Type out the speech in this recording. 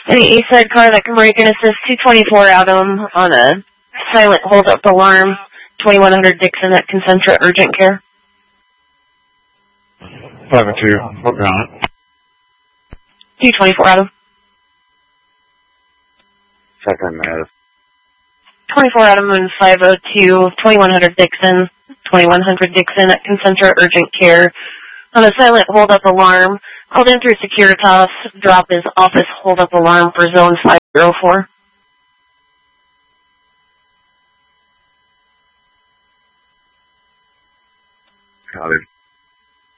Any east-side car that can break and assist 224 Adam on a silent hold-up alarm, 2100 Dixon at Concentra Urgent Care. 5-2, working on it. 224 Adam. Second Mass. 24 Adam and 502, 2100 Dixon, 2100 Dixon at Concentra Urgent Care on a silent hold-up alarm. Called in through Securitas. Drop is office hold-up alarm for zone 504. Got it.